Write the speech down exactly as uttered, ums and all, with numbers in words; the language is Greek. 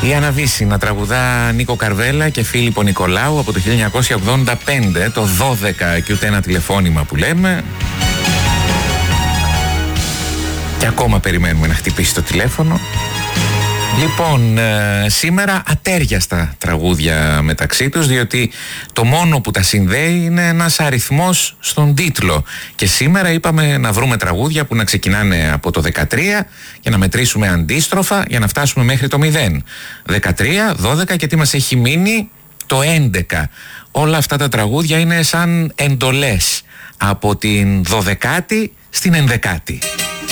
Η Αναβίση να τραγουδά Νίκο Καρβέλα και Φίλιππο Νικολάου από το χίλια εννιακόσια ογδόντα πέντε, το δώδεκα και ούτε ένα τηλεφώνημα που λέμε. Και ακόμα περιμένουμε να χτυπήσει το τηλέφωνο. Λοιπόν, ε, σήμερα ατέριαστα τραγούδια μεταξύ τους, διότι το μόνο που τα συνδέει είναι ένας αριθμός στον τίτλο. Και σήμερα είπαμε να βρούμε τραγούδια που να ξεκινάνε από το δεκατρία και να μετρήσουμε αντίστροφα για να φτάσουμε μέχρι το μηδέν. δεκατρία, δώδεκα και τι μας έχει μείνει? Το έντεκα. Όλα αυτά τα τραγούδια είναι σαν εντολές από την δωδεκάτη στην ενδεκάτη.